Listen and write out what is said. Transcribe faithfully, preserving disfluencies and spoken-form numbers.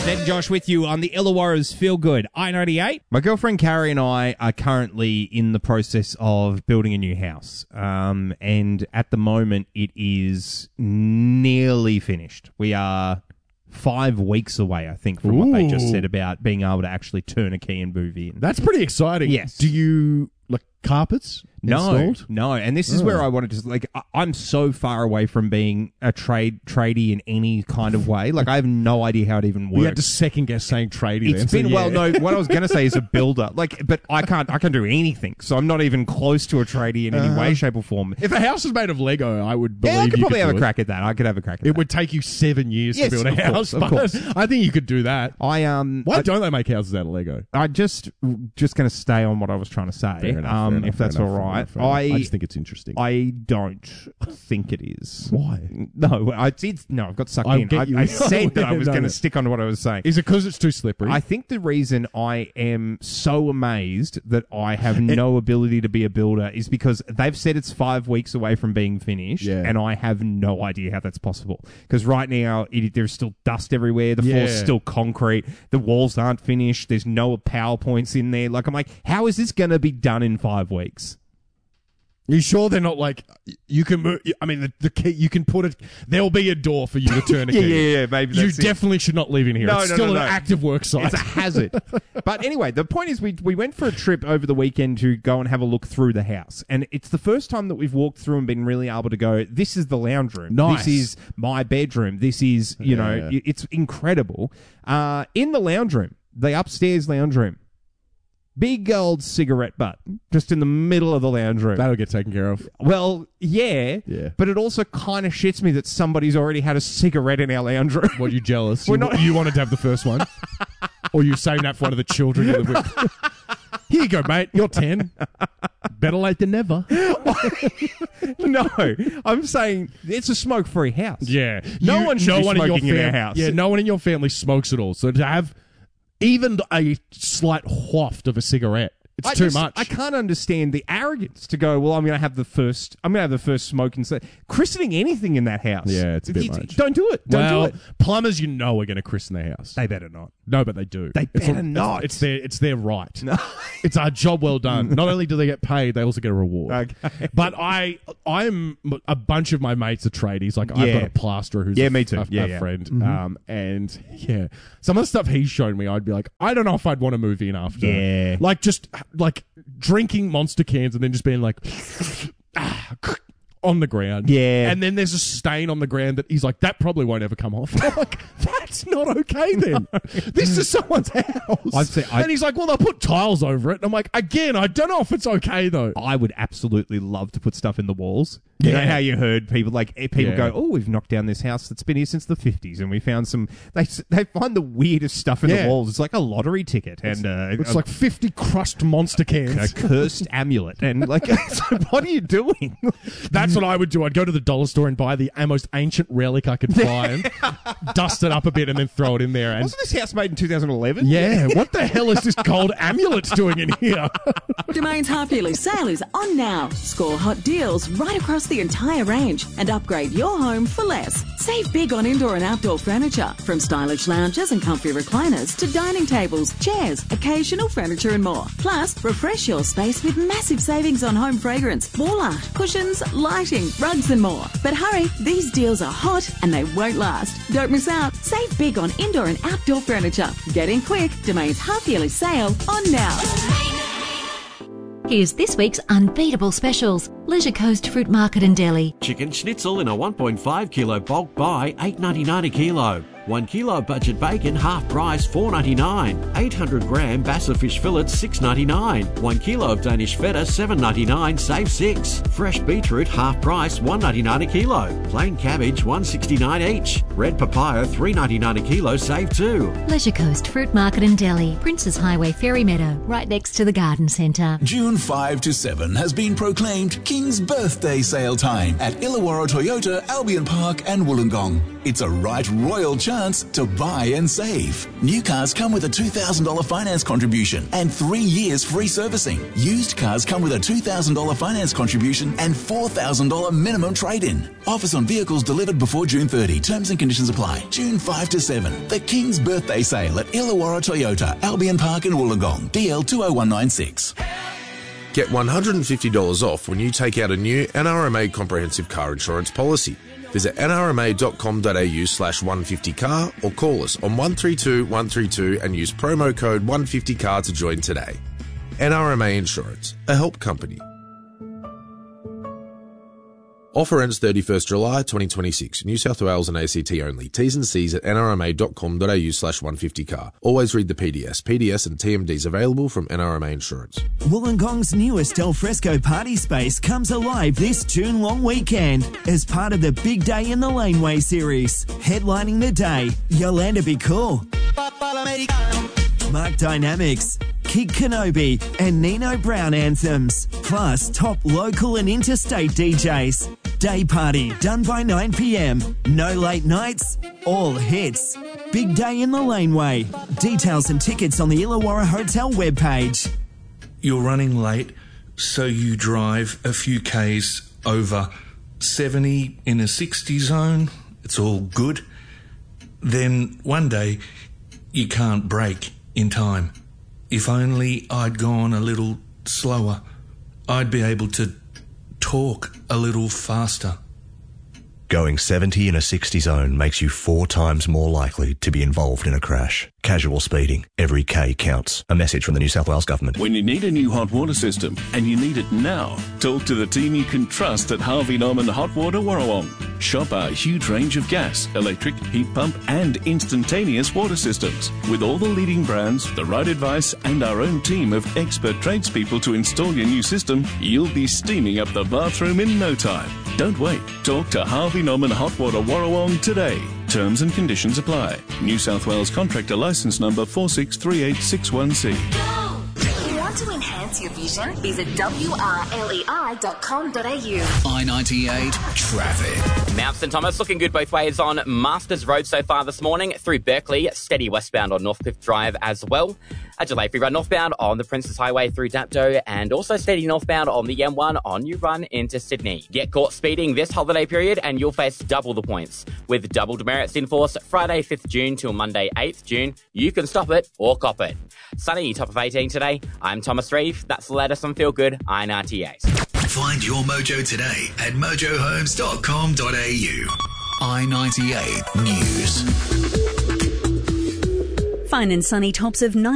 Ed and Josh with you on the Illawarra's Feel Good I ninety-eight. My girlfriend Carrie and I are currently in the process of building a new house. Um, and at the moment, it is nearly finished. We are five weeks away, I think, from what they just said about being able to actually turn a key and move in. That's pretty exciting. Yes. Do you, like, carpets No, installed? no. And this is Oh. where I wanted to, like, I- I'm so far away from being a trade tradie in any kind of way. Like, I have no idea how it even works. We had to second guess saying tradie. It's then, been so well. yeah. No, what I was going to say is a builder. Like, but I can't. I can't do anything. So I'm not even close to a tradie in any Uh-huh. way, shape, or form. If a house was made of Lego, I would believe Yeah, I could you probably could have do a it. crack at that. I could have a crack at It that. would take you seven years Yes, to build a of house, course, of but course. I think you could do that. I um. Why I, don't they make houses out of Lego? I just just going to stay on what I was trying to say. Fair enough, um, fair enough, if that's fair all enough, fair right. enough, fair enough. I I just think it's interesting. I don't think it is. Why? No, I did. No, I've got sucked I'll in. get I, you. I said that I Yeah, was no, going no. to stick on to what I was saying. Is it because it's too slippery? I think the reason I am so amazed that I have no ability to be a builder is because they've said it's five weeks away from being finished, Yeah. and I have no idea how that's possible. Because right now, it, there's still dust everywhere. The floor's Yeah. still concrete. The walls aren't finished. There's no PowerPoints in there. Like, I'm like, how is this going to be done in five weeks? You sure they're not like you can move? I mean, the, the key you can put it. There'll be a door for you to turn a Yeah, key. yeah, yeah, maybe You that's it. definitely should not live in here. No, it's no, still no, an no. active work site. It's a hazard. But anyway, the point is we we went for a trip over the weekend to go and have a look through the house. And it's the first time that we've walked through and been really able to go, this is the lounge room. Nice. This is my bedroom. This is, you know, Yeah. it's incredible. Uh, in the lounge room, the upstairs lounge room, big old cigarette butt just in the middle of the lounge room. That'll get taken care of. Well, yeah, Yeah. but it also kind of shits me that somebody's already had a cigarette in our lounge room. What, you jealous? We're you, not- you wanted to have the first one, or you saving that for one of the children you live with? Here you go, mate. You're ten. Better late than never. No, I'm saying it's a smoke-free house. Yeah. No You- one should be in your smoking in our fam- house. Yeah, no one in your family smokes at all. So to have even a slight waft of a cigarette, it's I too just- much. I can't understand the arrogance to go, well, I'm going to have the first, I'm going to have the first smoke and say, christening anything in that house. Yeah, it's a bit You- much. Don't do it. Don't well, do it. plumbers, you know, are going to christen their house. They better not. No, but they do. They It's better a- not. It's, it's their it's their right. No. It's our job well done. Not only do they get paid, they also get a reward. Okay. But I, I'm a bunch of my mates are tradies. Like I've Yeah. got a plasterer who's Yeah, a, me too. a, Yeah, a yeah. friend. Mhm. Um, and yeah, some of the stuff he's shown me, I'd be like, I don't know if I'd want to move in after. Yeah. Like just like drinking Monster cans and then just being like. ah, on the ground. Yeah. And then there's a stain on the ground that he's like, that probably won't ever come off. I'm like, that's not okay then. This is someone's house. I'd say I- and he's like, well, they'll put tiles over it. And I'm like, again, I don't know if it's okay though. I would absolutely love to put stuff in the walls. You know Yeah. how you heard people like eh, people Yeah. go, "Oh, we've knocked down this house that's been here since the fifties, and we found some." They s- they find the weirdest stuff in Yeah. the walls. It's like a lottery ticket, and uh, It's a, like fifty crushed Monster a cans. cursed amulet, and like, it's like, what are you doing? That's what I would do. I'd go to the dollar store and buy the most ancient relic I could find, dust it up a bit, and then throw it in there. And Wasn't this house made in two thousand eleven? yeah, what the hell is this gold amulet doing in here? Domain's half-yearly sale is on now. Score hot deals right across the entire range and upgrade your home for less. Save big on indoor and outdoor furniture, from stylish lounges and comfy recliners to dining tables, chairs, occasional furniture and more. Plus, refresh your space with massive savings on home fragrance, wall art, cushions, lighting, rugs and more. But hurry, these deals are hot and they won't last. Don't miss out. Save big on indoor and outdoor furniture. Get in quick. Domain's half-yearly sale on now. Here's this week's unbeatable specials. Leisure Coast Fruit Market in Delhi. Chicken schnitzel in a one point five kilo bulk buy, eight ninety-nine a kilo. one kilo budget bacon, half price, four ninety-nine. eight hundred gram Bassa fish fillets, six ninety-nine. one kilo of Danish feta, seven ninety-nine, save six. Fresh beetroot, half price, one ninety-nine a kilo. Plain cabbage, one sixty-nine each. Red papaya, three ninety-nine a kilo, save two. Leisure Coast Fruit Market in Delhi. Princes Highway Ferry Meadow, right next to the Garden Centre. June fifth to seventh has been proclaimed King's Birthday Sale Time at Illawarra Toyota, Albion Park and Wollongong. It's a right royal chance to buy and save. New cars come with a two thousand dollars finance contribution and three years free servicing. Used cars come with a two thousand dollars finance contribution and four thousand dollars minimum trade-in. Offers on vehicles delivered before June thirtieth. Terms and conditions apply. June fifth to seventh. The King's Birthday Sale at Illawarra Toyota, Albion Park in Wollongong. D L two oh one nine six. Get one hundred fifty dollars off when you take out a new N R M A comprehensive car insurance policy. Visit n r m a dot com dot a u slash one fifty car or call us on one three two one three two and use promo code one fifty car to join today. N R M A Insurance, a help company. Offer ends thirty-first July twenty twenty-six. New South Wales and A C T only. T's and C's at n r m a dot com dot a u slash one fifty car. Always read the P D S. P D S and T M Ds available from N R M A Insurance. Wollongong's newest alfresco party space comes alive this June long weekend as part of the Big Day in the Laneway series. Headlining the day, Yolanda Be Cool, Mark Dynamics, Kid Kenobi and Nino Brown anthems, plus top local and interstate D Js. Day party done by nine p.m. No late nights, all hits. Big Day in the Laneway. Details and tickets on the Illawarra Hotel webpage. You're running late, so you drive a few Ks over seventy in a sixty zone. It's all good. Then one day you can't brake in time. If only I'd gone a little slower, I'd be able to talk a little faster. Going seventy in a sixty zone makes you four times more likely to be involved in a crash. Casual speeding. Every K counts. A message from the New South Wales Government. When you need a new hot water system, and you need it now, talk to the team you can trust at Harvey Norman Hot Water Warrawong. Shop our huge range of gas, electric, heat pump and instantaneous water systems. With all the leading brands, the right advice and our own team of expert tradespeople to install your new system, you'll be steaming up the bathroom in no time. Don't wait. Talk to Harvey Norman Hot Water Warrawong today. Terms and conditions apply. New South Wales Contractor Licence Number four six three eight six one C. Want to enhance your vision? Visit w r l e i dot com dot a u. I ninety-eight traffic. Mount St Thomas looking good both ways on Masters Road so far this morning. Through Berkeley, steady westbound on Northcliffe Drive as well. A delay free run northbound on the Princess Highway through Dapto and also steady northbound on the M one on New Run into Sydney. Get caught speeding this holiday period and you'll face double the points. With double demerits in force Friday fifth June till Monday eighth June, you can stop it or cop it. Sunny, top of eighteen today. I'm Thomas Reeve. That's the latest on Feel Good I ninety-eight. Find your mojo today at mojo homes dot com dot a u. I ninety-eight News. Fine and sunny tops of nine.